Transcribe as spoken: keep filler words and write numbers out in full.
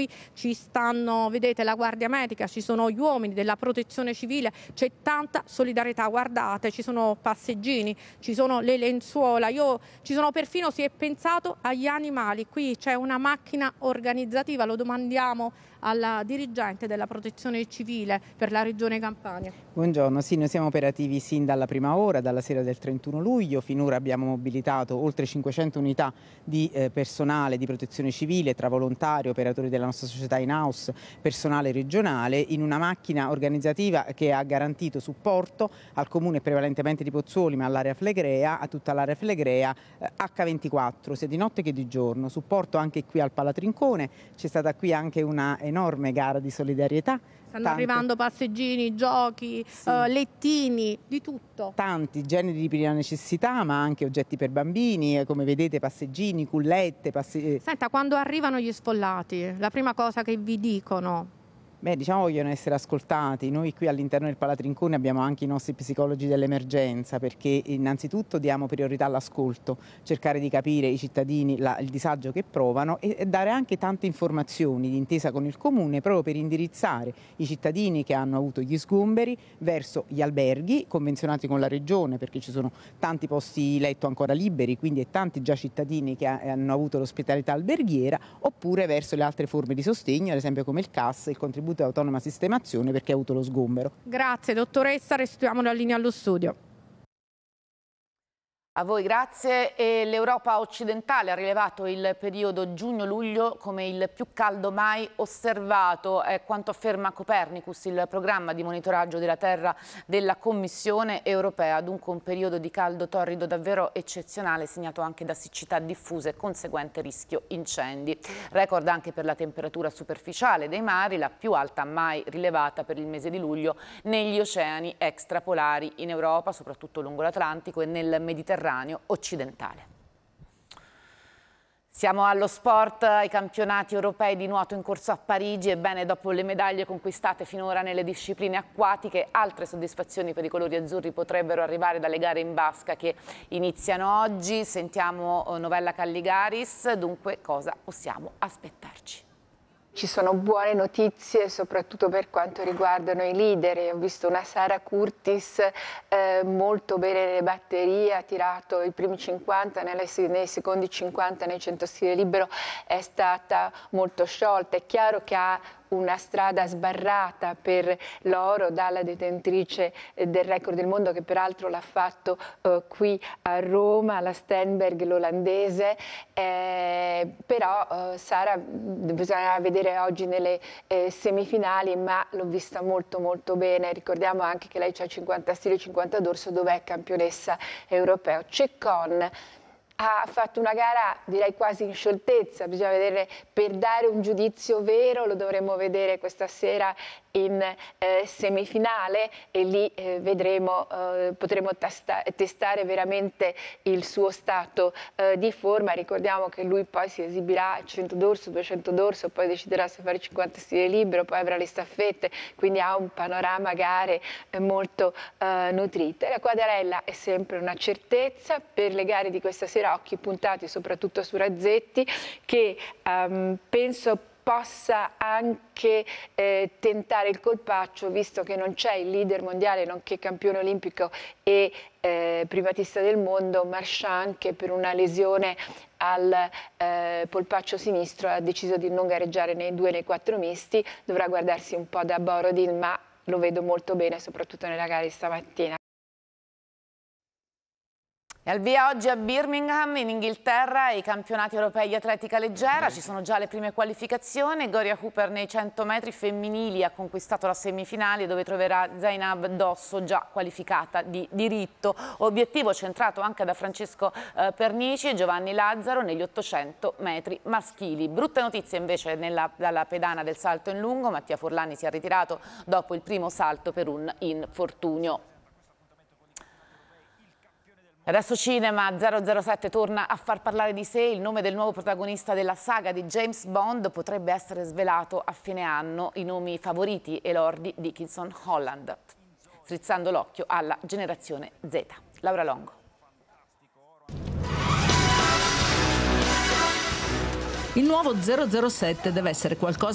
qui ci stanno, vedete, la Guardia Medica, ci sono gli uomini della Protezione Civile, c'è tanta solidarietà, guardate, ci sono passeggini, ci sono le lenzuola, io, ci sono perfino, si è pensato agli animali, qui c'è una macchina organizzativa, lo domandiamo alla dirigente della Protezione Civile per la Regione Campania. Buongiorno, sì, noi siamo operativi sin dalla prima ora, dalla sera del trentuno luglio, finora abbiamo mobilitato oltre cinquecento unità di eh, personale di Protezione Civile, tra volontari, operatori della nostra società in-house, personale regionale, in una macchina organizzativa che ha garantito supporto al comune prevalentemente di Pozzuoli, ma all'area Flegrea, a tutta l'area Flegrea eh, acca ventiquattro, sia di notte che di giorno, supporto anche qui al Palatrincone, c'è stata qui anche una enorme gara di solidarietà. Stanno Tante. arrivando passeggini, giochi, sì. uh, lettini, di tutto. Tanti generi di prima necessità, ma anche oggetti per bambini, come vedete passeggini, cullette. Passe... Senta, quando arrivano gli sfollati, la prima cosa che vi dicono? Beh, diciamo vogliono essere ascoltati. Noi qui all'interno del Palatrincone abbiamo anche i nostri psicologi dell'emergenza, perché innanzitutto diamo priorità all'ascolto, cercare di capire i cittadini la, il disagio che provano e, e dare anche tante informazioni d'intesa con il comune proprio per indirizzare i cittadini che hanno avuto gli sgomberi verso gli alberghi convenzionati con la regione, perché ci sono tanti posti letto ancora liberi, quindi e tanti già cittadini che ha, hanno avuto l'ospitalità alberghiera, oppure verso le altre forme di sostegno, ad esempio come il C A S, il contributo autonoma sistemazione, perché ha avuto lo sgombero. Grazie dottoressa, restituiamo la linea allo studio. A voi grazie. E l'Europa occidentale ha rilevato il periodo giugno-luglio come il più caldo mai osservato, è quanto afferma Copernicus, il programma di monitoraggio della Terra della Commissione europea. Dunque un periodo di caldo torrido davvero eccezionale, segnato anche da siccità diffuse e conseguente rischio incendi. Record anche per la temperatura superficiale dei mari, la più alta mai rilevata per il mese di luglio negli oceani extrapolari in Europa, soprattutto lungo l'Atlantico e nel Mediterraneo occidentale. Siamo allo sport, ai campionati europei di nuoto in corso a Parigi. Ebbene, dopo le medaglie conquistate finora nelle discipline acquatiche, altre soddisfazioni per i colori azzurri potrebbero arrivare dalle gare in vasca che iniziano oggi. Sentiamo Novella Calligaris, dunque cosa possiamo aspettarci? Ci sono buone notizie soprattutto per quanto riguardano i leader. Ho visto una Sara Curtis eh, molto bene nelle batterie, ha tirato i primi cinquanta, nelle, nei secondi cinquanta nel cento stile libero è stata molto sciolta. È chiaro che ha una strada sbarrata per l'oro dalla detentrice del record del mondo, che peraltro l'ha fatto eh, qui a Roma, la Stenberg, l'olandese, eh, però eh, Sara bisogna vedere oggi nelle eh, semifinali, ma l'ho vista molto molto bene. Ricordiamo anche che lei c'ha cinquanta stile, cinquanta dorso, dove è campionessa europea. Ceccon ha fatto una gara direi quasi in scioltezza, bisogna vedere, per dare un giudizio vero lo dovremo vedere questa sera in eh, semifinale, e lì eh, vedremo, eh, potremo testa testare veramente il suo stato eh, di forma. Ricordiamo che lui poi si esibirà a cento dorso, duecento dorso, poi deciderà se fare cinquanta stile libero, poi avrà le staffette, quindi ha un panorama gare eh, molto eh, nutrito. E la quadrarella è sempre una certezza. Per le gare di questa sera occhi puntati soprattutto su Razzetti, che um, penso possa anche eh, tentare il colpaccio, visto che non c'è il leader mondiale nonché campione olimpico e eh, primatista del mondo, Marchand, che per una lesione al eh, polpaccio sinistro ha deciso di non gareggiare nei due nei quattro misti. Dovrà guardarsi un po' da Borodin, ma lo vedo molto bene soprattutto nella gara di stamattina. E al via oggi a Birmingham in Inghilterra i campionati europei di atletica leggera, ci sono già le prime qualificazioni. Gloria Hooper nei cento metri femminili ha conquistato la semifinale, dove troverà Zainab Dosso già qualificata di diritto. Obiettivo centrato anche da Francesco eh, Pernici e Giovanni Lazzaro negli ottocento metri maschili. Brutte notizie invece nella, dalla pedana del salto in lungo. Mattia Forlani si è ritirato dopo il primo salto per un infortunio. Adesso cinema, zero zero sette torna a far parlare di sé. Il nome del nuovo protagonista della saga di James Bond potrebbe essere svelato a fine anno. I nomi favoriti e lordi: Dickinson, Holland, strizzando l'occhio alla generazione Z. Laura Longo. Il nuovo zero zero sette deve essere qualcosa